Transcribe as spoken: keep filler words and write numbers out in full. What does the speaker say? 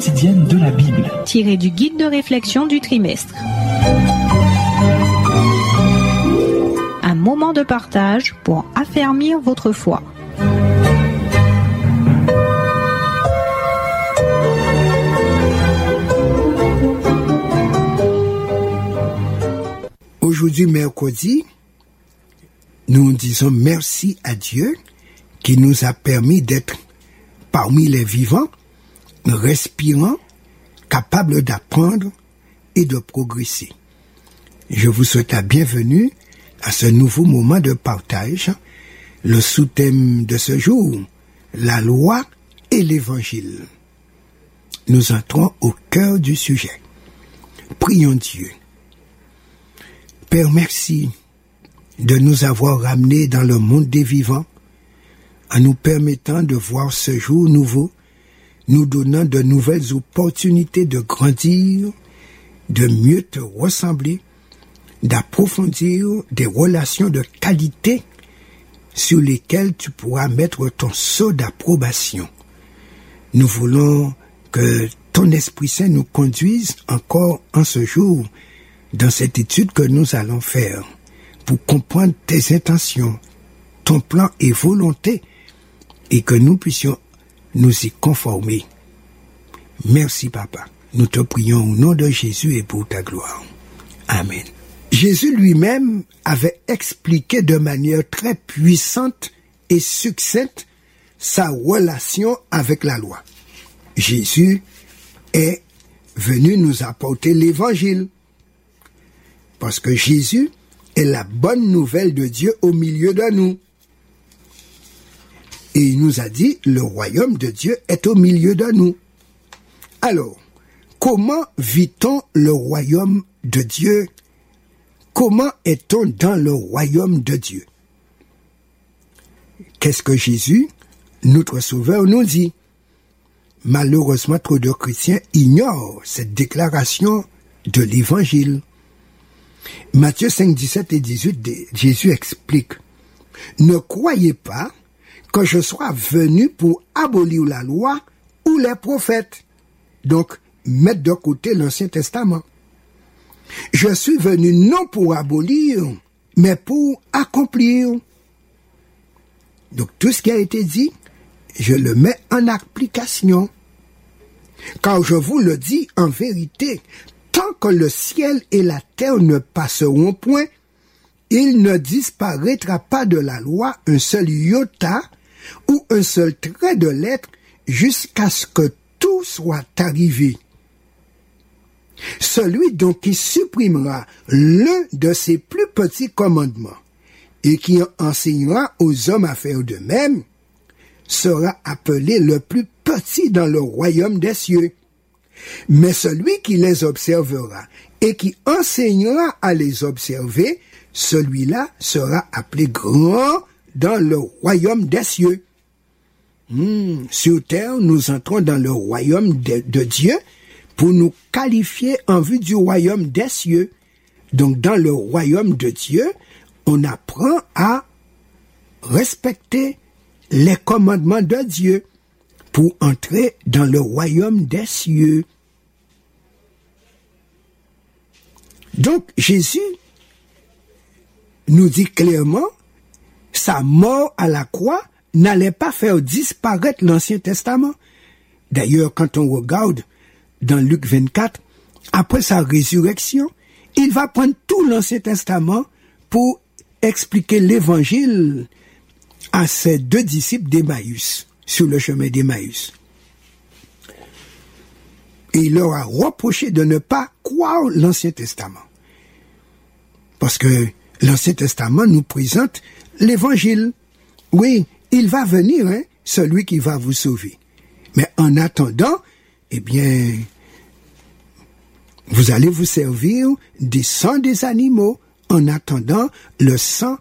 Quotidienne de la Bible. Tiré du guide de réflexion du trimestre. Un moment de partage pour affermir votre foi. Aujourd'hui, mercredi, nous disons merci à Dieu qui nous a permis d'être parmi les vivants, respirants, capables d'apprendre et de progresser. Je vous souhaite la bienvenue à ce nouveau moment de partage. Le sous-thème de ce jour, la loi et l'évangile. Nous entrons au cœur du sujet. Prions Dieu. Père, merci de nous avoir ramenés dans le monde des vivants, en nous permettant de voir ce jour nouveau, nous donnant de nouvelles opportunités de grandir, de mieux te ressembler, d'approfondir des relations de qualité sur lesquelles tu pourras mettre ton sceau d'approbation. Nous voulons que ton Esprit Saint nous conduise encore en ce jour dans cette étude que nous allons faire pour comprendre tes intentions, ton plan et volonté, et que nous puissions nous y conformer. Merci, Papa. Nous te prions au nom de Jésus et pour ta gloire. Amen. Jésus lui-même avait expliqué de manière très puissante et succincte sa relation avec la loi. Jésus est venu nous apporter l'évangile, parce que Jésus est la bonne nouvelle de Dieu au milieu de nous. Et il nous a dit, le royaume de Dieu est au milieu de nous. Alors, comment vit-on le royaume de Dieu? Comment est-on dans le royaume de Dieu? Qu'est-ce que Jésus, notre Sauveur, nous dit? Malheureusement, trop de chrétiens ignorent cette déclaration de l'Évangile. Matthieu cinq, dix-sept et dix-huit, Jésus explique, « Ne croyez pas que je sois venu pour abolir la loi ou les prophètes. » Donc, mettre de côté l'Ancien Testament. « Je suis venu non pour abolir, mais pour accomplir. » Donc, tout ce qui a été dit, je le mets en application. Car je vous le dis en vérité, tant que le ciel et la terre ne passeront point, il ne disparaîtra pas de la loi un seul iota ou un seul trait de lettre jusqu'à ce que tout soit arrivé. Celui donc qui supprimera l'un de ses plus petits commandements et qui enseignera aux hommes à faire de même sera appelé le plus petit dans le royaume des cieux. Mais celui qui les observera et qui enseignera à les observer, celui-là sera appelé grand dans le royaume des cieux. Hmm, sur terre, nous entrons dans le royaume de, de Dieu pour nous qualifier en vue du royaume des cieux. Donc, dans le royaume de Dieu, on apprend à respecter les commandements de Dieu pour entrer dans le royaume des cieux. Donc, Jésus nous dit clairement, sa mort à la croix n'allait pas faire disparaître l'Ancien Testament. D'ailleurs, quand on regarde dans Luc vingt-quatre, après sa résurrection, il va prendre tout l'Ancien Testament pour expliquer l'Évangile à ses deux disciples d'Emmaüs, sur le chemin d'Emmaüs. Et il leur a reproché de ne pas croire l'Ancien Testament. Parce que l'Ancien Testament nous présente l'Évangile. Oui, il va venir, hein, celui qui va vous sauver. Mais en attendant, eh bien, vous allez vous servir des sangs des animaux en attendant le sang